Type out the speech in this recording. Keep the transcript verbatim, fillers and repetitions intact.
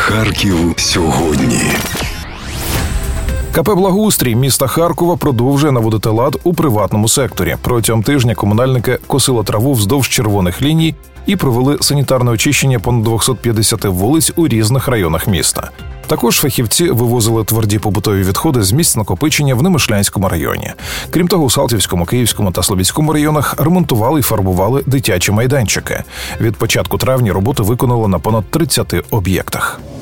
Харків сьогодні. ка пе «Благоустрій» міста Харкова продовжує наводити лад у приватному секторі. Протягом тижня комунальники косили траву вздовж червоних ліній і провели санітарне очищення понад двісті п'ятдесят вулиць у різних районах міста. Також фахівці вивозили тверді побутові відходи з місць накопичення в Немишлянському районі. Крім того, у Салтівському, Київському та Слобідському районах ремонтували і фарбували дитячі майданчики. Від початку травня роботи виконали на понад тридцяти об'єктах.